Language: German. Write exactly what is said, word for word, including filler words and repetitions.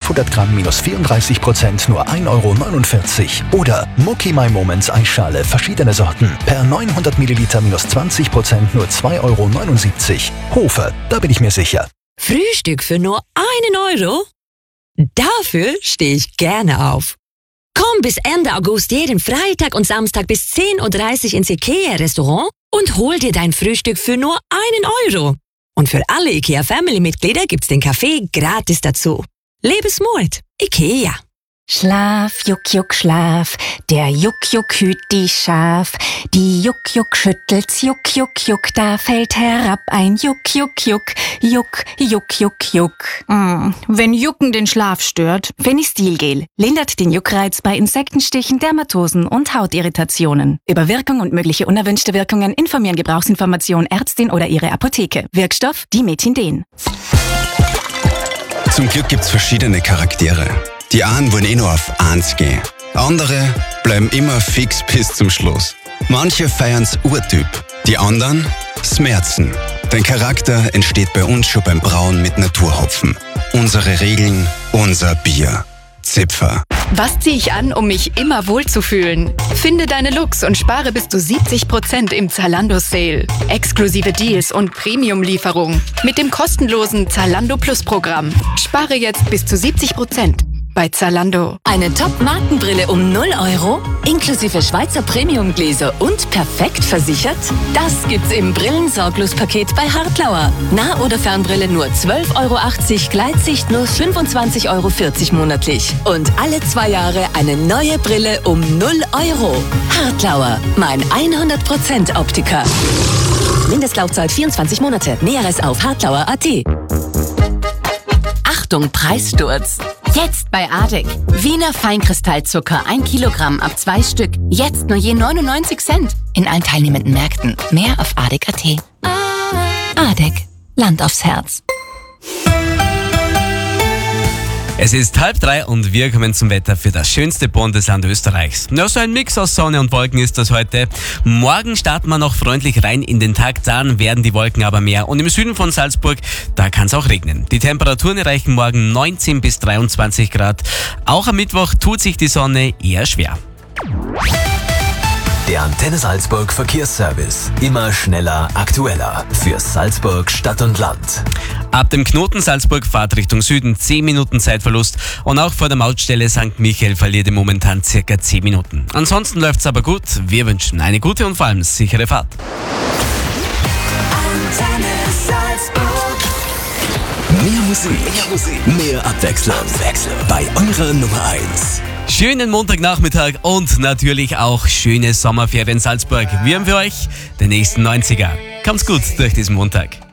fünfhundert Gramm minus vierunddreißig Prozent nur ein Euro neunundvierzig. Oder Mucki My Moments Eisschale, verschiedene Sorten, per neunhundert Milliliter minus zwanzig Prozent nur zwei Euro neunundsiebzig. Hofer, da bin ich mir sicher. Frühstück für nur einen Euro? Dafür stehe ich gerne auf. Komm bis Ende August jeden Freitag und Samstag bis zehn Uhr dreißig ins IKEA-Restaurant und hol dir dein Frühstück für nur einen Euro. Und für alle IKEA-Family-Mitglieder gibt's den Kaffee gratis dazu. Lebensmut, IKEA. Schlaf, Juck, Juck, Schlaf, der Juck, Juck hüt die Schaf. Die Juck, Juck schüttelt's, Juck, Juck, Juck, da fällt herab ein Juck, Juck, Juck, Juck, Juck, Juck, Juck. Mm, wenn Jucken den Schlaf stört, Fenistilgel lindert den Juckreiz bei Insektenstichen, Dermatosen und Hautirritationen. Über Wirkung und mögliche unerwünschte Wirkungen informieren Gebrauchsinformation Ärztin oder ihre Apotheke. Wirkstoff Dimethinden. Zum Glück gibt's verschiedene Charaktere. Die einen wollen eh nur auf eins gehen. Andere bleiben immer fix bis zum Schluss. Manche feiern's Urtyp. Die anderen Smerzen. Dein Charakter entsteht bei uns schon beim Brauen mit Naturhopfen. Unsere Regeln, unser Bier. Zipfer. Was ziehe ich an, um mich immer wohlzufühlen? Finde deine Looks und spare bis zu siebzig Prozent im Zalando Sale. Exklusive Deals und Premium-Lieferung. Mit dem kostenlosen Zalando Plus Programm. Spare jetzt bis zu siebzig Prozent. Bei Zalando. Eine Top-Markenbrille um null Euro, inklusive Schweizer Premium-Gläser und perfekt versichert? Das gibt's im Brillensorglos-Paket bei Hartlauer. Nah- oder Fernbrille nur zwölf Euro achtzig, Gleitsicht nur fünfundzwanzig Euro vierzig monatlich. Und alle zwei Jahre eine neue Brille um null Euro. Hartlauer, mein hundert Prozent Optiker. Mindestlaufzeit vierundzwanzig Monate. Näheres auf hartlauer punkt at. Achtung, Preissturz. Jetzt bei Adek. Wiener Feinkristallzucker, ein Kilogramm ab zwei Stück. Jetzt nur je neunundneunzig Cent. In allen teilnehmenden Märkten. Mehr auf adek punkt at. Adek. Land aufs Herz. Es ist halb drei und wir kommen zum Wetter für das schönste Bundesland Österreichs. Ja, so ein Mix aus Sonne und Wolken ist das heute. Morgen starten wir noch freundlich rein in den Tag, dann werden die Wolken aber mehr. Und im Süden von Salzburg, da kann es auch regnen. Die Temperaturen erreichen morgen neunzehn bis dreiundzwanzig Grad. Auch am Mittwoch tut sich die Sonne eher schwer. Der Antenne Salzburg Verkehrsservice. Immer schneller, aktueller. Für Salzburg Stadt und Land. Ab dem Knoten Salzburg Fahrt Richtung Süden zehn Minuten Zeitverlust und auch vor der Mautstelle Sankt Michael verliert ihr momentan circa zehn Minuten. Ansonsten läuft's aber gut. Wir wünschen eine gute und vor allem sichere Fahrt. Antenne Salzburg. Mehr Musik, mehr, Musik, mehr Abwechslung. Abwechslung. Bei eurer Nummer eins. Schönen Montagnachmittag und natürlich auch schöne Sommerferien in Salzburg. Wir haben für euch den nächsten neunziger. Kommt's gut durch diesen Montag.